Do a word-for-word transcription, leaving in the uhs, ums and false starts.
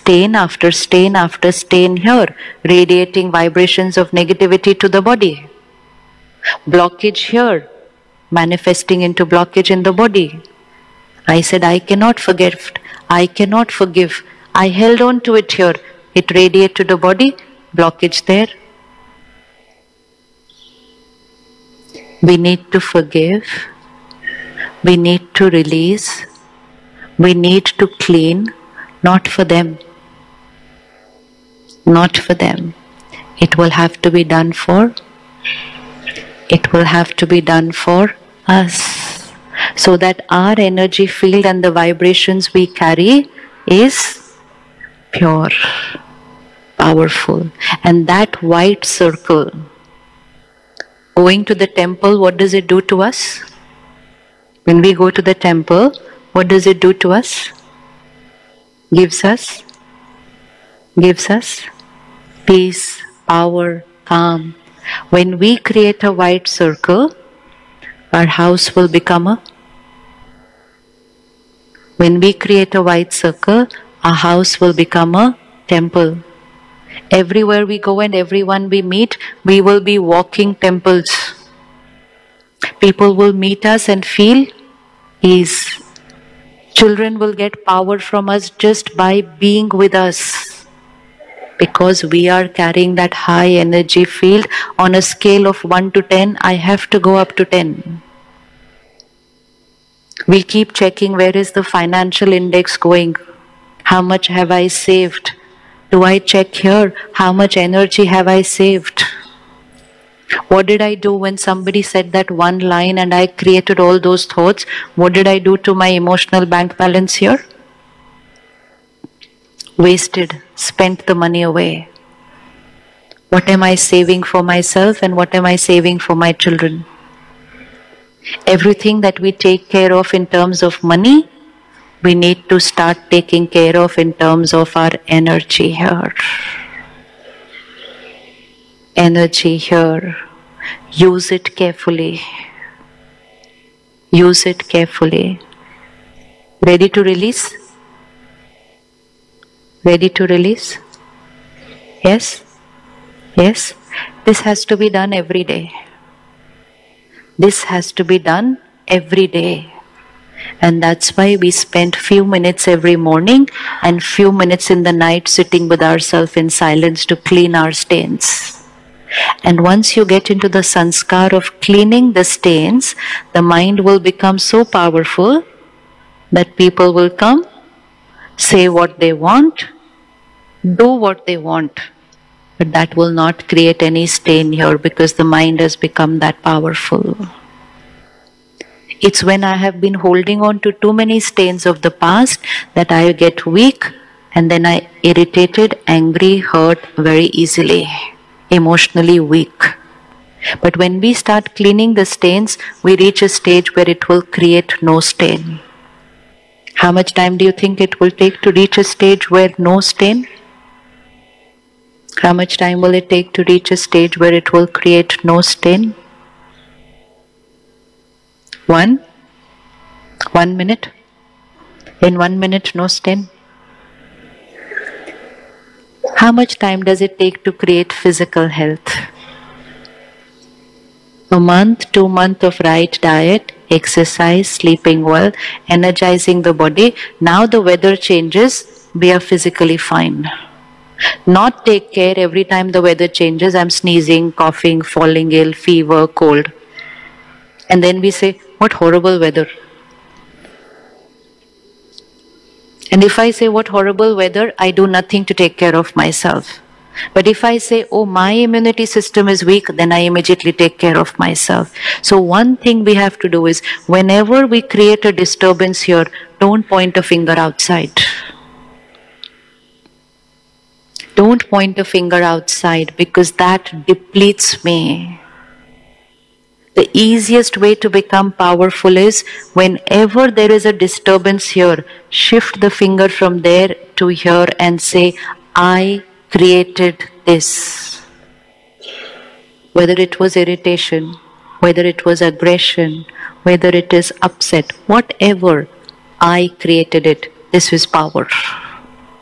stain after stain after stain here, radiating vibrations of negativity to the body. Blockage here, manifesting into blockage in the body. I said, I cannot forgive. I cannot forgive. I held on to it here. It radiated to the body, blockage there. We need to forgive. We need to release. We need to clean, not for them. Not for them. It will have to be done for, it will have to be done for us. So that our energy field and the vibrations we carry is pure, powerful. And that white circle, going to the temple, what does it do to us? When we go to the temple, what does it do to us? Gives us, gives us peace, power, calm. When we create a white circle, our house will become a, when we create a white circle, our house will become a temple. Everywhere we go and everyone we meet, we will be walking temples. People will meet us and feel ease. Children will get power from us just by being with us, because we are carrying that high energy field. On a scale of one to ten, I have to go up to ten. We keep checking, where is the financial index going? How much have I saved? Do I check here? How much energy have I saved? What did I do when somebody said that one line and I created all those thoughts? What did I do to my emotional bank balance here? Wasted, spent the money away. What am I saving for myself and what am I saving for my children? Everything that we take care of in terms of money, we need to start taking care of in terms of our energy here. Energy here. Use it carefully. Use it carefully. Ready to release? Ready to release? Yes? Yes? This has to be done every day. This has to be done every day. And that's why we spend few minutes every morning and few minutes in the night sitting with ourselves in silence to clean our stains. And once you get into the sanskar of cleaning the stains, the mind will become so powerful that people will come, say what they want, do what they want. But that will not create any stain here, because the mind has become that powerful. It's when I have been holding on to too many stains of the past that I get weak, and then I irritated, angry, hurt very easily, emotionally weak. But when we start cleaning the stains, we reach a stage where it will create no stain. How much time do you think it will take to reach a stage where no stain? How much time will it take to reach a stage where it will create no stain? One? One minute? In one minute, no stain? How much time does it take to create physical health? A month, two months of right diet, exercise, sleeping well, energizing the body. Now the weather changes, we are physically fine. Not take care every time the weather changes, I'm sneezing, coughing, falling ill, fever, cold. And then we say, what horrible weather. And if I say, what horrible weather, I do nothing to take care of myself. But if I say, oh, my immunity system is weak, then I immediately take care of myself. So one thing we have to do is, whenever we create a disturbance here, don't point a finger outside. Don't point a finger outside, because that depletes me. The easiest way to become powerful is, whenever there is a disturbance here, shift the finger from there to here and say, I created this. Whether it was irritation, whether it was aggression, whether it is upset, whatever, I created it. This is power.